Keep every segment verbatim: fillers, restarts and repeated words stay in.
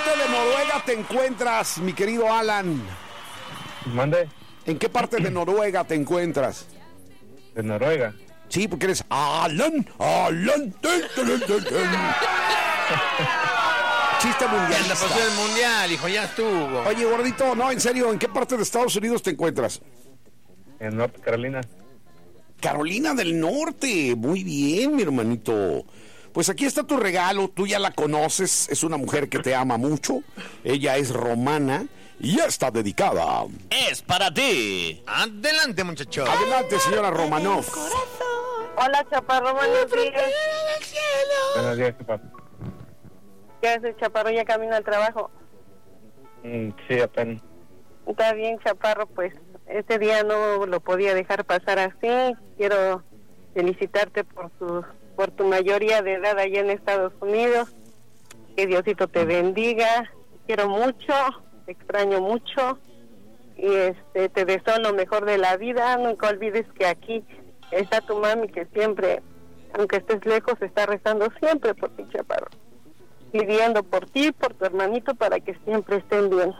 parte de Noruega te encuentras, mi querido Alan? ¿Mande? ¿En qué parte de Noruega te encuentras? ¿De Noruega? Sí, porque eres Alan, Alan. Dun, dun, dun, dun. Chiste mundial. Ya pasó el mundial, hijo, ya estuvo. Oye, gordito, no, en serio, ¿en qué parte de Estados Unidos te encuentras? En North Carolina. Carolina del Norte, muy bien, mi hermanito. Pues aquí está tu regalo, tú ya la conoces, es una mujer que te ama mucho, ella es romana y ya está dedicada. Es para ti. Adelante, muchacho. Adelante, señora Romanov. Hola, Chaparro, buenos días. Buenos días, papá. ¿Qué haces, Chaparro? ¿Ya camino al trabajo? Mm, sí, apenas. Está bien, Chaparro, pues este día no lo podía dejar pasar así. Quiero felicitarte por tu, por tu mayoría de edad allá en Estados Unidos. Que Diosito te bendiga. Te quiero mucho, te extraño mucho. Y este te deseo lo mejor de la vida. Nunca olvides que aquí está tu mami, que siempre, aunque estés lejos, está rezando siempre por ti, Chaparro. Pidiendo por ti, por tu hermanito, para que siempre estén bien.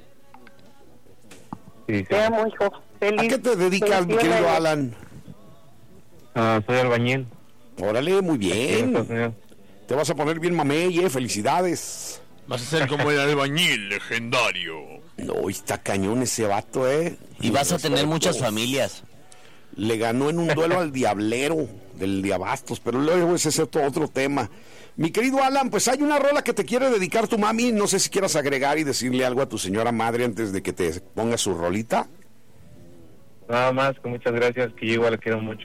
Sí, sí. Te amo, hijo. Feliz. ¿A qué te dedicas, mi querido Alan? Ah, soy albañil. Órale, muy Aquí en Estados bien. Unidos. Te vas a poner bien mamey, eh, felicidades. Vas a ser como el albañil legendario. No, está cañón ese vato, eh. Y vas a tener Respeto. muchas familias. Le ganó en un duelo al diablero del Diabastos, pero luego ese es otro, otro tema. Mi querido Alan, pues hay una rola que te quiere dedicar tu mami, no sé si quieras agregar y decirle algo a tu señora madre antes de que te ponga su rolita. Nada más, que muchas gracias, que yo igual le quiero mucho.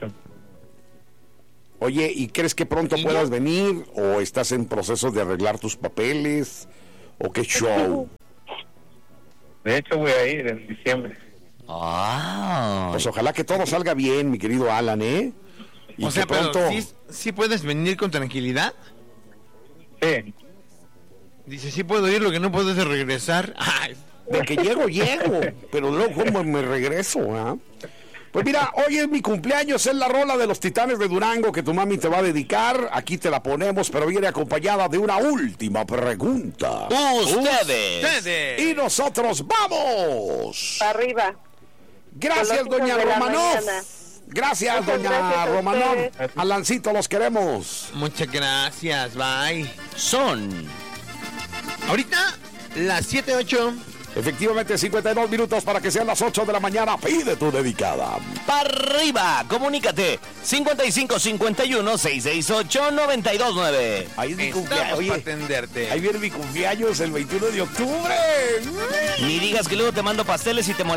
Oye, ¿y crees que pronto ¿Y puedas yo? venir o estás en proceso de arreglar tus papeles o qué show? De hecho, voy a ir en diciembre. Ah. Pues ojalá que todo salga bien, mi querido Alan, ¿eh? Y O sea, que pronto... pero ¿sí, sí puedes venir con tranquilidad? Sí. Dice, sí puedo ir, lo que no puedo es regresar. Ay, De que llego, llego, pero luego cómo me regreso, ¿ah? Pues mira, hoy es mi cumpleaños, es la rola de los Titanes de Durango que tu mami te va a dedicar. Aquí te la ponemos, pero viene acompañada de una última pregunta. Ustedes. ustedes. Y nosotros vamos. Para arriba. Gracias, Con los doña hijos de la Romanov. mañana. Gracias, Muchas doña gracias a Romanov. ustedes. Alancito, los queremos. Muchas gracias, bye. Son. Ahorita, las siete ocho. Efectivamente, cincuenta y dos minutos para que sean las ocho de la mañana. Pide tu dedicada. Para arriba. Comunícate. cincuenta y cinco cincuenta y uno seiscientos sesenta y ocho noventa y dos nueve. Ahí es mi Estamos cumpleaños. para Oye, atenderte. ahí viene mi cumpleaños el veintiuno de octubre. Ni digas que luego te mando pasteles y te molestas.